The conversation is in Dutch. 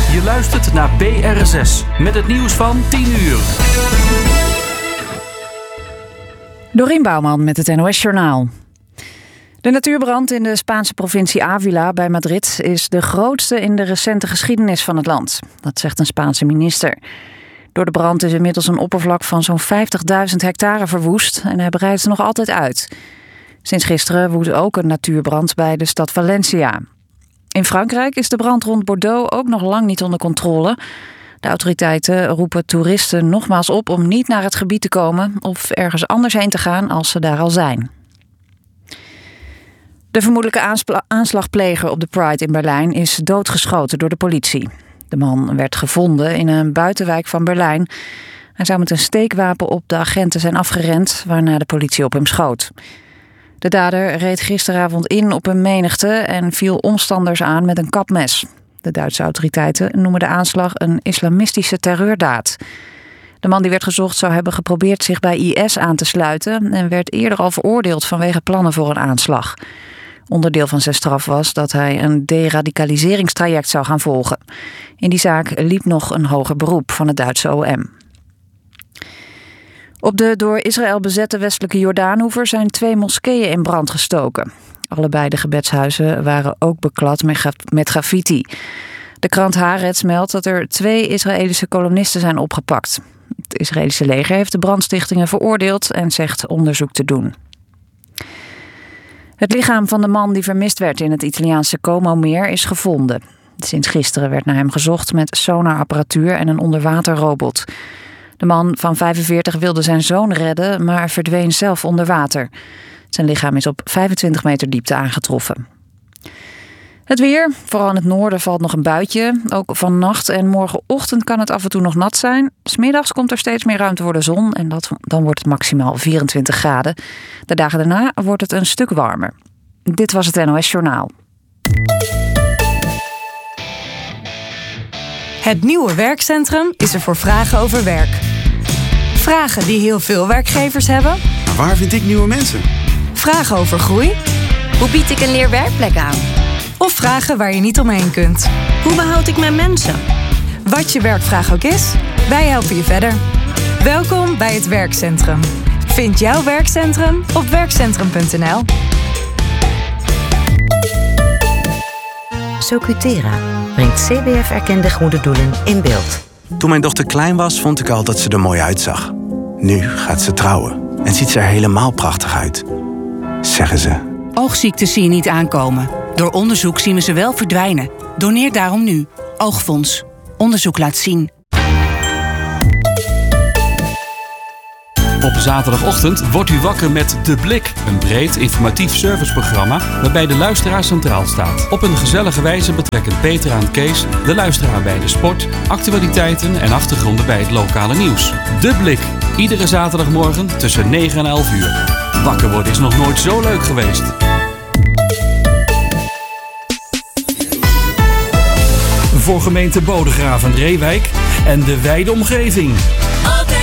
Je luistert naar BRSS met het nieuws van 10 uur. Dorien Bouwman met het NOS-journaal. De natuurbrand in de Spaanse provincie Ávila bij Madrid is de grootste in de recente geschiedenis van het land. Dat zegt een Spaanse minister. Door de brand is inmiddels een oppervlak van zo'n 50.000 hectare verwoest en hij breidt nog altijd uit. Sinds gisteren woedt ook een natuurbrand bij de stad Valencia. In Frankrijk is de brand rond Bordeaux ook nog lang niet onder controle. De autoriteiten roepen toeristen nogmaals op om niet naar het gebied te komen of ergens anders heen te gaan als ze daar al zijn. De vermoedelijke aanslagpleger op de Pride in Berlijn is doodgeschoten door de politie. De man werd gevonden in een buitenwijk van Berlijn. Hij zou met een steekwapen op de agenten zijn afgerend, waarna de politie op hem schoot. De dader reed gisteravond in op een menigte en viel omstanders aan met een kapmes. De Duitse autoriteiten noemen de aanslag een islamistische terreurdaad. De man die werd gezocht zou hebben geprobeerd zich bij IS aan te sluiten en werd eerder al veroordeeld vanwege plannen voor een aanslag. Onderdeel van zijn straf was dat hij een deradicaliseringstraject zou gaan volgen. In die zaak liep nog een hoger beroep van het Duitse OM. Op de door Israël bezette westelijke Jordaanoever zijn 2 moskeeën in brand gestoken. Allebei de gebedshuizen waren ook beklad met graffiti. De krant Haaretz meldt dat er 2 Israëlische kolonisten zijn opgepakt. Het Israëlische leger heeft de brandstichtingen veroordeeld en zegt onderzoek te doen. Het lichaam van de man die vermist werd in het Italiaanse Como-meer is gevonden. Sinds gisteren werd naar hem gezocht met sonarapparatuur en een onderwaterrobot. De man van 45 wilde zijn zoon redden, maar verdween zelf onder water. Zijn lichaam is op 25 meter diepte aangetroffen. Het weer, vooral in het noorden valt nog een buitje. Ook vannacht en morgenochtend kan het af en toe nog nat zijn. 's Middags komt er steeds meer ruimte voor de zon en dan wordt het maximaal 24 graden. De dagen daarna wordt het een stuk warmer. Dit was het NOS Journaal. Het nieuwe werkcentrum is er voor vragen over werk. Vragen die heel veel werkgevers hebben. Maar waar vind ik nieuwe mensen? Vragen over groei. Hoe bied ik een leerwerkplek aan? Of vragen waar je niet omheen kunt. Hoe behoud ik mijn mensen? Wat je werkvraag ook is, wij helpen je verder. Welkom bij het werkcentrum. Vind jouw werkcentrum op werkcentrum.nl. Socutera brengt CBF-erkende goede doelen in beeld. Toen mijn dochter klein was, vond ik al dat ze er mooi uitzag. Nu gaat ze trouwen en ziet ze er helemaal prachtig uit. Zeggen ze. Oogziektes zie je niet aankomen. Door onderzoek zien we ze wel verdwijnen. Doneer daarom nu. Oogfonds. Onderzoek laat zien. Op zaterdagochtend wordt u wakker met De Blik. Een breed informatief serviceprogramma waarbij de luisteraar centraal staat. Op een gezellige wijze betrekken Peter en Kees de luisteraar bij de sport, actualiteiten en achtergronden bij het lokale nieuws. De Blik. Iedere zaterdagmorgen tussen 9 en 11 uur. Wakker worden is nog nooit zo leuk geweest. Voor gemeente Bodegraven-Reewijk en de wijde omgeving.